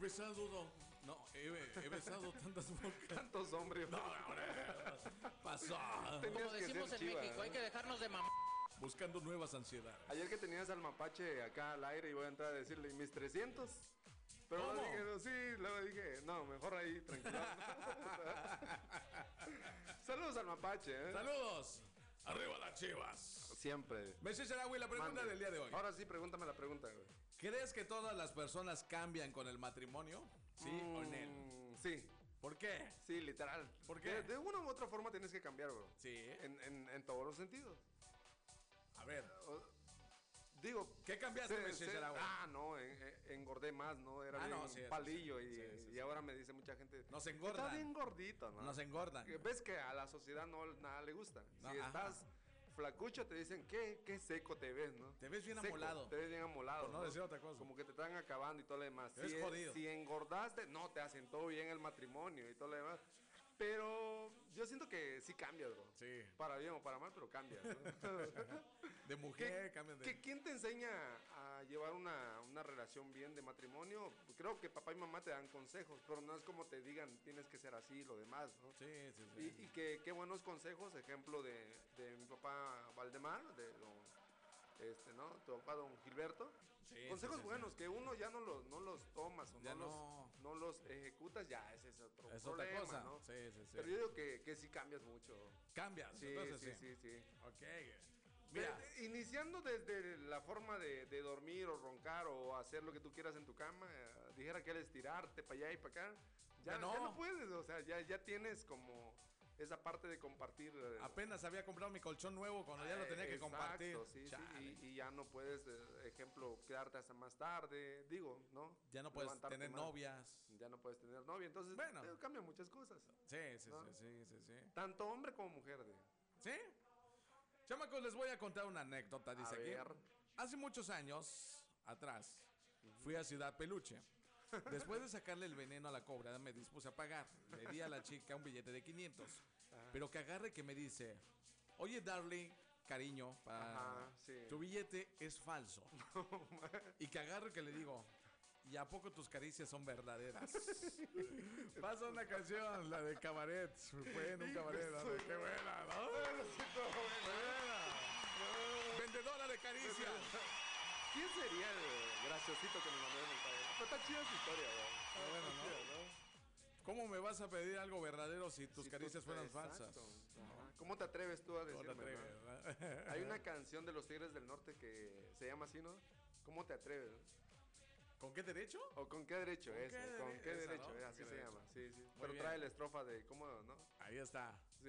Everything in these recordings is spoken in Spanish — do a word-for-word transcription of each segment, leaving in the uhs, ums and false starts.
besado, no, no he, he besado tantas bocas. Tantos hombres. No, no, no, pasó. Tenías Como que decimos ser en chiva, México, ¿no? hay que dejarnos de mamá. Buscando nuevas ansiedades. Ayer que tenías al mapache acá al aire y voy a entrar a decirle, ¿y mis trescientos? Pero ¿Cómo? luego dije, no, sí, luego dije, no, mejor ahí, tranquilo. Saludos al mapache, ¿eh? Saludos. Arriba las chivas. Siempre. Messi Sarawi, la pregunta Mande. del día de hoy. Ahora sí, pregúntame la pregunta, güey. ¿Crees que todas las personas cambian con el matrimonio? ¿Sí o no? Mm, sí, ¿Por qué? sí, literal. ¿Por qué? De, de una u otra forma tienes que cambiar, bro. Sí. En, en, en todos los sentidos. A ver, O- Digo, ¿qué cambiaste, se- Messi se- Sarawi? Ah, no, en- en- engordé más, ¿no? Era Ah, bien no, sí, eso palillo sí, y, sí, sí, y sí. ahora me dice mucha gente. Nos engordan. Está bien gordito, ¿no? Nos engordan. Ves que a la sociedad no nada le gusta. No, si ajá. estás flacucho te dicen, ¿qué, qué seco te ves, ¿no? Te ves bien Seco, amolado. Te ves bien amolado. Por no decir otra cosa. Como que te están acabando y todo lo demás. Te ves si, jodido. si engordaste, no, te asentó bien el matrimonio y todo lo demás. Pero yo siento que sí cambia, bro. Sí. Para bien o para mal, pero cambia. ¿no? De mujer, ¿Qué- cambian de... qué- ¿Quién te enseña a llevar una, una relación bien de matrimonio? Creo que papá y mamá te dan consejos, pero no es como te digan, tienes que ser así y lo demás, ¿no? Sí, sí, sí. Y, y que qué buenos consejos, ejemplo de, de mi papá Valdemar, de don, este, ¿no? Tu papá don Gilberto. Sí, consejos sí, sí, buenos sí. que uno ya no los, no los tomas o Ya no, no. Los, no los ejecutas, ya ese es otro Es otra problema, cosa. ¿no? Sí, sí, sí. Pero yo digo que, que sí cambias mucho. Cambias, Sí, entonces sí, sí. sí, sí. Ok. Mira, De- de- iniciando desde la forma de, de dormir o roncar o hacer lo que tú quieras en tu cama, eh, dijera que eres estirarte para allá y para acá, ya, Ya no. ya no puedes, o sea, ya, ya tienes como esa parte de compartir. eh, apenas había comprado mi colchón nuevo cuando ya lo tenía que exacto, compartir. sí, sí, Chale. y, y ya no puedes, eh, ejemplo, quedarte hasta más tarde, digo, ¿no? Ya no puedes Levantarte tener más. novias. Ya no puedes tener novia, entonces Bueno. eh, cambian muchas cosas, Sí, sí, ¿no? sí, sí, sí, sí. tanto hombre como mujer. De, ¿Sí? Chamacos, les voy a contar una anécdota, dice A aquí. ver. Hace muchos años atrás, fui a Ciudad Peluche. Después de sacarle el veneno a la cobra, me dispuse a pagar. Le di a la chica un billete de quinientos. Pero que agarre que me dice, oye, darling, cariño, para Ajá, sí. tu billete es falso. Y que agarre que le digo, ¿y a poco tus caricias son verdaderas? Pasa una canción, la de Cabaret. Fue en un cabaret. la de- Qué buena, ¿no? Buena. Vendedora de caricias. ¿Quién sería el graciosito que me mandó en el padre? Pero está chida su historia, güey. Ah, bueno, Está ¿no? chida, ¿no? ¿Cómo me vas a pedir algo verdadero si tus Si caricias tú- fueran exacto. falsas? Ajá. ¿Cómo te atreves tú a ¿Cómo decirme? te atreves, no? verdad? Hay una canción de los Tigres del Norte que se llama así, ¿no? ¿Cómo te atreves? ¿Con qué derecho? ¿O con qué derecho ¿Con eso? qué ¿Con dere- qué esa, derecho? no? Eh, ¿Con Así qué se derecho? llama, sí, sí. Muy Pero bien. trae la estrofa de cómo, ¿no? Ahí está. Sí.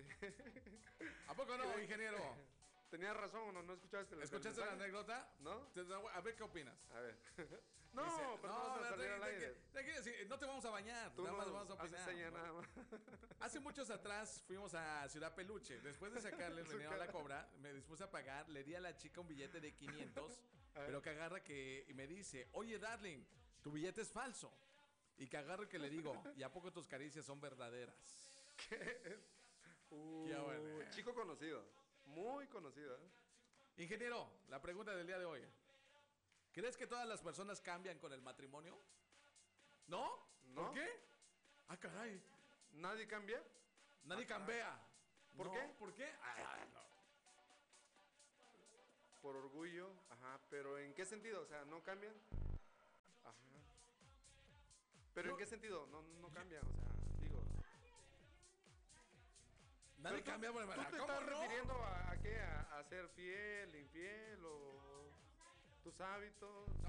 ¿A poco no, ingeniero? Tenías razón, ¿no? ¿No escuchaste el ¿Escuchaste la mensaje? anécdota? ¿No? Te- A ver qué opinas. A ver. No, Dice, pero no, vamos a salir tranqui- al aire. tranqui- tranquilo, sí, no te vamos a bañar. Tú nada no más vamos a haces opinar. seña nada más. Hace muchos atrás fuimos a Ciudad Peluche. Después de sacarle el veneno a la cobra, me dispuse a pagar. Le di a la chica un billete de quinientos. Pero que agarra que y me dice, oye, darling, tu billete es falso. Y que agarro que le digo, ¿y a poco tus caricias son verdaderas? Uh, Ya, bueno. Chico conocido. Muy conocido, ¿eh? Ingeniero, la pregunta del día de hoy. ¿Crees que todas las personas cambian con el matrimonio? ¿No? No. ¿Por qué? Ah, caray. ¿Nadie cambia? Nadie Ah, cambia. ¿Por No, qué? ¿Por qué? Ay, no. Por orgullo, ajá. Pero ¿en qué sentido? O sea, ¿no cambian? Ajá. ¿Pero Yo- en qué sentido? No, no cambia, o sea, digo. Nadie ¿Tú- tú- cambia por el ¿Tú te matrimonio. estás ¿Cómo no? refiriendo a, a qué? ¿A, a ser fiel, infiel o tus hábitos?